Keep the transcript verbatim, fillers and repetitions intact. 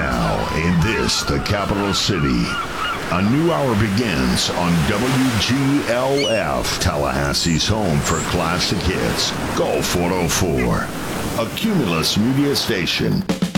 now, in this, the capital city, a new hour begins on W G L F, Tallahassee's home for classic hits, Go four oh four, a Cumulus media station.